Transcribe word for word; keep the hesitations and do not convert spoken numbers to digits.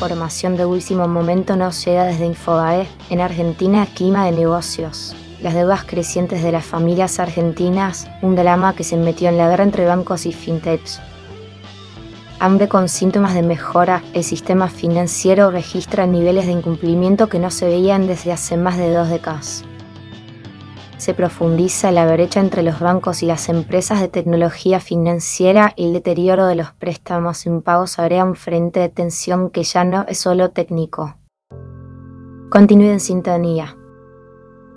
información de último momento nos llega desde Infobae. En Argentina, clima de negocios. Las deudas crecientes de las familias argentinas, un drama que se metió en la guerra entre bancos y fintechs. Hambre con síntomas de mejora, el sistema financiero registra niveles de incumplimiento que no se veían desde hace más de dos décadas. Se profundiza la brecha entre los bancos y las empresas de tecnología financiera y el deterioro de los préstamos impagos agrega un frente de tensión que ya no es solo técnico. Continúe en sintonía.